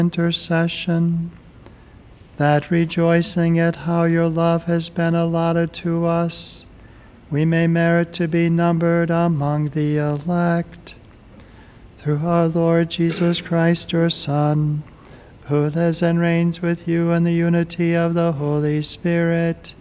intercession, that rejoicing at how your love has been allotted to us, we may merit to be numbered among the elect. Through our Lord Jesus Christ, your Son, who lives and reigns with you in the unity of the Holy Spirit,